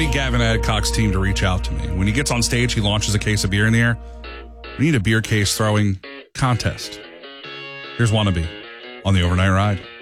need Gavin Adcock's team to reach out to me. When he gets on stage, he launches a case of beer in the air. We need a beer case throwing contest. Here's Wannabe on the Overnight Ride.